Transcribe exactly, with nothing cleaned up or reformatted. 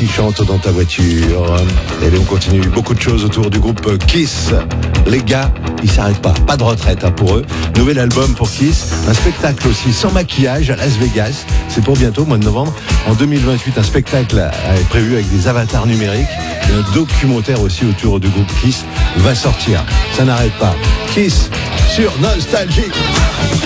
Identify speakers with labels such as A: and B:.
A: qui chante dans ta voiture. Et là, on continue beaucoup de choses autour du groupe Kiss. Les gars, ils s'arrêtent pas. Pas de retraite hein, pour eux. Nouvel album pour Kiss. Un spectacle aussi sans maquillage à Las Vegas. C'est pour bientôt, mois de novembre. En deux mille vingt-huit, un spectacle est prévu avec des avatars numériques. Et un documentaire aussi autour du groupe Kiss va sortir. Ça n'arrête pas. Kiss sur Nostalgie.